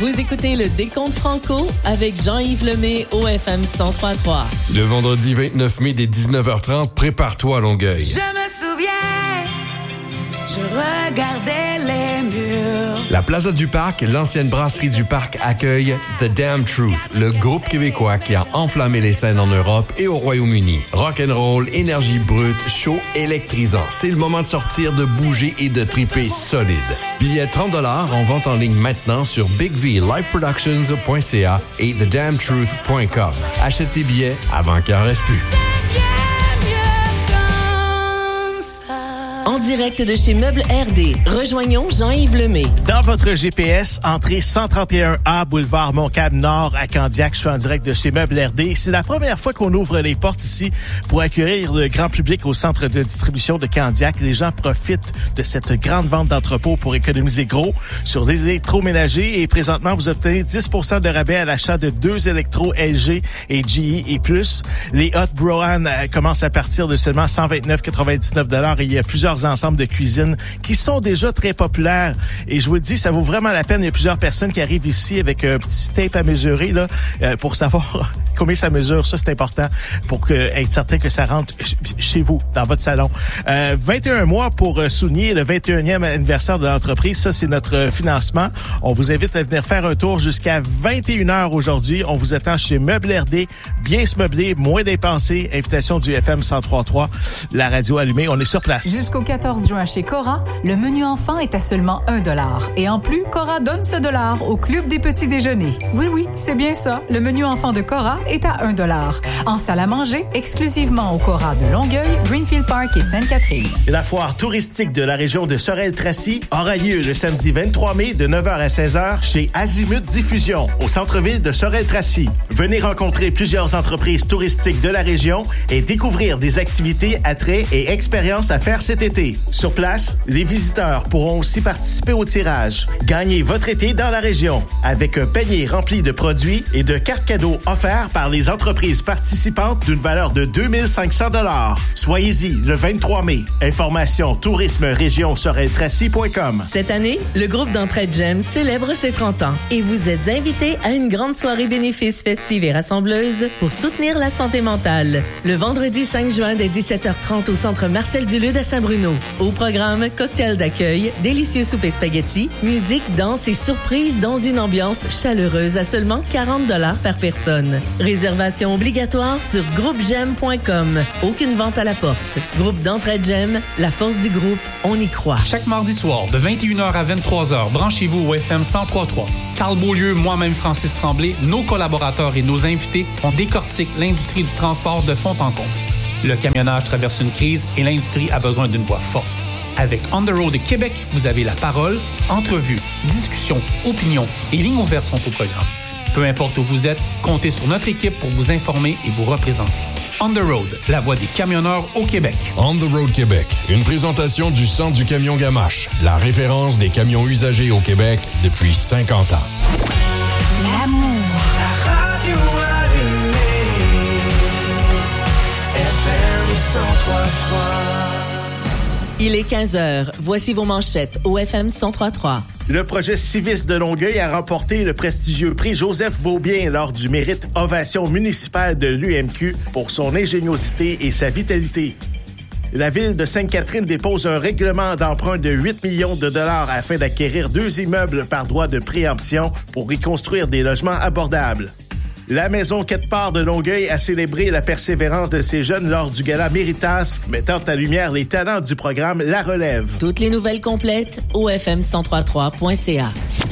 Vous écoutez le Décompte Franco avec Jean-Yves Lemay au FM 103.3. Le vendredi 29 mai dès 19h30, prépare-toi à Longueuil. Je me souviens, je regardais les murs. La Plaza du Parc, l'ancienne brasserie du Parc, accueille The Damn Truth, le groupe québécois qui a enflammé les scènes en Europe et au Royaume-Uni. Rock'n'roll, énergie brute, show électrisant. C'est le moment de sortir, de bouger et de triper solide. Billets $30 en vente en ligne maintenant sur bigvliveproductions.ca et thedamntruth.com. Achète tes billets avant qu'il en reste plus. En direct de chez Meubles RD, rejoignons Jean-Yves Lemay. Dans votre GPS, entrée 131A, boulevard Montcalm Nord à Candiac. Je suis en direct de chez Meubles RD. C'est la première fois qu'on ouvre les portes ici pour accueillir le grand public au centre de distribution de Candiac. Les gens profitent de cette grande vente d'entrepôt pour économiser gros sur des électroménagers et présentement, vous obtenez 10% de rabais à l'achat de 2 électros LG et GE et plus. Les Hot Brohan commencent à partir de seulement 129,99 et il y a plusieurs ensembles de cuisine qui sont déjà très populaires. Et je vous le dis, ça vaut vraiment la peine. Il y a plusieurs personnes qui arrivent ici avec un petit tape à mesurer là pour savoir combien ça mesure. Ça, c'est important pour être certain que ça rentre chez vous, dans votre salon. 21 mois pour souligner le 21e anniversaire de l'entreprise. Ça, c'est notre financement. On vous invite à venir faire un tour jusqu'à 21h aujourd'hui. On vous attend chez Meubles RD. Bien se meubler, moins dépenser. Invitation du FM 103.3, la radio allumée. On est sur place. Jusqu'au 14 juin chez Cora, le menu enfant est à seulement $1. Et en plus, Cora donne ce $1 au Club des petits déjeuners. Oui, c'est bien ça. Le menu enfant de Cora est à $1. En salle à manger, exclusivement au Cora de Longueuil, Greenfield Park et Sainte-Catherine. La foire touristique de la région de Sorel-Tracy aura lieu le samedi 23 mai de 9h à 16h chez Azimut Diffusion, au centre-ville de Sorel-Tracy. Venez rencontrer plusieurs entreprises touristiques de la région et découvrir des activités, attraits et expériences à faire cet été. Sur place, les visiteurs pourront aussi participer au tirage. Gagnez votre été dans la région avec un panier rempli de produits et de cartes cadeaux offerts par les entreprises participantes d'une valeur de 2500 $. Soyez-y le 23 mai. Information tourisme-région-sorel-tracy.com. Cette année, le groupe d'entraide GEM célèbre ses 30 ans et vous êtes invités à une grande soirée bénéfice festive et rassembleuse pour soutenir la santé mentale. Le vendredi 5 juin dès 17h30 au centre Marcel Dulude à Saint-Bruno. Au programme, cocktail d'accueil, délicieux souper spaghetti, musique, danse et surprise dans une ambiance chaleureuse à seulement $40 par personne. Réservation obligatoire sur groupegem.com. Aucune vente à la porte. Groupe d'entraide GEM, la force du groupe, on y croit. Chaque mardi soir, de 21h à 23h, branchez-vous au FM 103.3. Carl Beaulieu, moi-même Francis Tremblay, nos collaborateurs et nos invités, on décortique l'industrie du transport de fond en comble. Le camionnage traverse une crise et l'industrie a besoin d'une voix forte. Avec On the Road Québec, vous avez la parole, entrevues, discussions, opinions et lignes ouvertes sont au programme. Peu importe où vous êtes, comptez sur notre équipe pour vous informer et vous représenter. On the Road, la voix des camionneurs au Québec. On the Road Québec, une présentation du Centre du camion Gamache, la référence des camions usagés au Québec depuis 50 ans. L'amour. La radio allumée. FM 103.3. Il est 15h. Voici vos manchettes au FM 103.3. Le projet Civis de Longueuil a remporté le prestigieux prix Joseph Beaubien lors du mérite Ovation municipale de l'UMQ pour son ingéniosité et sa vitalité. La ville de Sainte-Catherine dépose un règlement d'emprunt de 8 millions de dollars afin d'acquérir 2 immeubles par droit de préemption pour y construire des logements abordables. La Maison Quête-Part de Longueuil a célébré la persévérance de ses jeunes lors du gala Méritas, mettant en lumière les talents du programme La Relève. Toutes les nouvelles complètes au fm1033.ca.